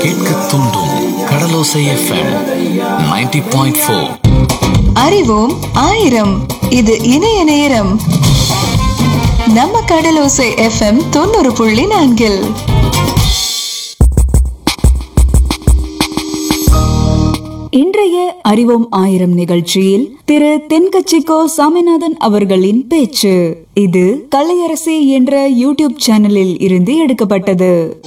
கேட்க தூண்டும் கடலோசை எஃப்எம் 90.4. அறிவோம் ஆயிரம். இது இணைய நேரம். நம்ம கடலோசை எஃப்எம் 90.4. இன்றைய அறிவோம் ஆயிரம் நிகழ்ச்சியில் திரு தென்கட்சிக்கோ சாமிநாதன் அவர்களின் பேச்சு. இது கலையரசி என்ற யூடியூப் சேனலில் இருந்து எடுக்கப்பட்டது.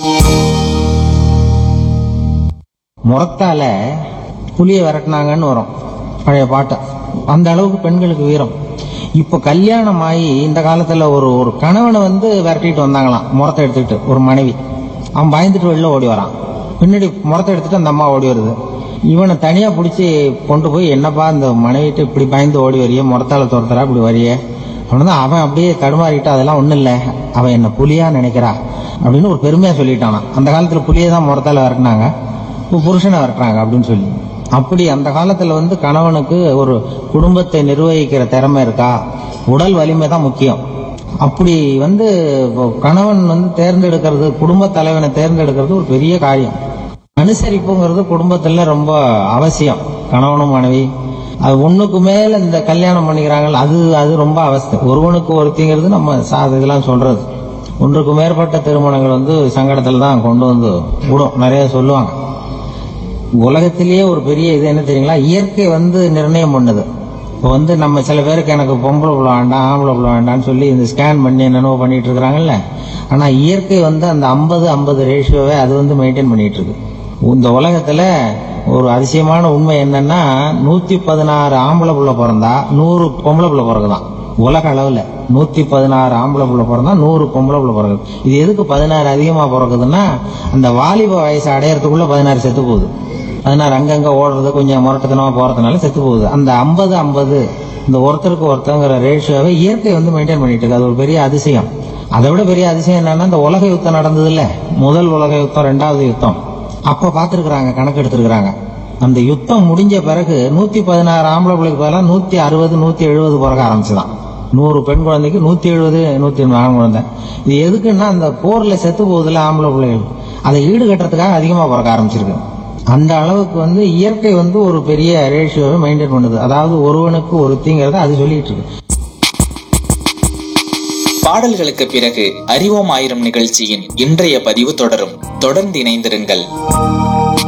முறத்தால புலிய விரட்டினாங்கன்னு வரும் பழைய பாட்டு. அந்த அளவுக்கு பெண்களுக்கு வீரம். இப்ப கல்யாணம் ஆகி இந்த காலத்துல ஒரு கணவனை விரட்டிட்டு வந்தாங்களாம் முறத்தை எடுத்துக்கிட்டு. ஒரு மனைவி அவன் பயந்துட்டு வெளில ஓடி வரான். பின்னாடி முறத்தை எடுத்துட்டு அந்த அம்மா ஓடி வருது. இவனை தனியா பிடிச்சி கொண்டு போய், என்னப்பா இந்த மனைவிட்டு இப்படி பயந்து ஓடி வரிய, முறத்தால துரத்துறா இப்படி வரிய அப்படின்னு. அவன் அப்படியே தடுமாறிட்டு, அதெல்லாம் ஒண்ணும் இல்லை, அவன் என்ன புலியா நினைக்கிறா அப்படின்னு ஒரு பெருமையா சொல்லிட்டானா. அந்த காலத்துல புலியை தான் முறத்தால விரட்டினாங்க, இப்போ புருஷனை விரட்டுறாங்க அப்படின்னு சொல்லி. அப்படி அந்த காலத்துல கணவனுக்கு ஒரு குடும்பத்தை நிர்வகிக்கிற திறமை இருக்கா, உடல் வலிமை தான் முக்கியம். அப்படி கணவன் தேர்ந்தெடுக்கிறது, குடும்ப தலைவனை தேர்ந்தெடுக்கிறது ஒரு பெரிய காரியம். அனுசரிப்புங்கிறது குடும்பத்துல ரொம்ப அவசியம். கணவனும் மனைவி அது ஒண்ணுக்கு மேல இந்த கல்யாணம் பண்ணிக்கிறாங்க, அது ரொம்ப அவசியம். ஒருவனுக்கு ஒருத்திங்கிறது நம்ம இதெல்லாம் சொல்றது. ஒன்றுக்கு மேற்பட்ட திருமணங்கள் சங்கடத்துல தான் கொண்டு விடும். நிறைய சொல்லுவாங்க. உலகத்திலேயே ஒரு பெரிய இது என்ன தெரியுங்களா, இயற்கை நிர்ணயம் பண்ணுது. இப்போ நம்ம சில பேருக்கு எனக்கு பொம்பளை புள்ள வேண்டாம், ஆம்பளை புள்ள வேண்டாம்னு சொல்லி இந்த ஸ்கேன் பண்ணி என்னென்னவோ பண்ணிட்டு இருக்கிறாங்கல்ல. ஆனா இயற்கை அந்த 50-50 ரேஷியோவை அது மெயின்டைன் பண்ணிட்டு இருக்கு. இந்த உலகத்துல ஒரு அதிசயமான உண்மை என்னன்னா, 116 ஆம்பளை புள்ள பிறந்தா 100 பொம்பளை புள்ள பிறகுதான். உலக அளவுல 116 ஆம்பளை புள்ள பிறந்தா 100 பொம்பளை புள்ள பிறகு. இது எதுக்கு 16 அதிகமா பிறகுதுன்னா, அந்த வாலிப வயசு அடையறதுக்குள்ள 16 செத்து போகுது. 16 அங்கங்க ஓடுறது, கொஞ்சம் முரட்டத்தனமா போறதுனால செத்து போகுது. அந்த 50-50 இந்த ஒருத்தருக்கு ஒருத்தங்கிற ரேஷியோவை இயற்கை மெயின்டைன் பண்ணிட்டு இருக்கு. அது ஒரு பெரிய அதிசயம். அதை விட பெரிய அதிசயம் என்னன்னா, இந்த உலக யுத்தம் நடந்தது இல்ல, முதல் உலக யுத்தம், 2வது யுத்தம், அப்ப பாத்துருக்காங்க, கணக்கு எடுத்திருக்கிறாங்க. அந்த யுத்தம் முடிஞ்ச பிறகு 116 ஆம்பளை பிள்ளைக்கு பதிலா 160, 170 பிறக்க ஆரம்பிச்சுதான். 100 பெண் குழந்தைக்கு 170, 104 ஆண் குழந்தை. இது எதுக்குன்னா, அந்த போர்ல செத்து போகுதுல ஆம்பளை பிள்ளைகள், அதை ஈடுகட்டுறதுக்காக அதிகமா பிறக்க ஆரம்பிச்சிருக்கு. அந்த அளவுக்கு இயற்கை ஒரு பெரிய ரேஷியோவை மெயின்டைன் பண்ணுது. அதாவது ஒருவனுக்கு ஒருத்திங்கிறத அது சொல்லிட்டு இருக்கு. பாடல்களுக்கு பிறகு அறிவோம் ஆயிரம் நிகழ்ச்சியின் இன்றைய பதிவு தொடரும். தொடர்ந்து இணைந்திருங்கள்.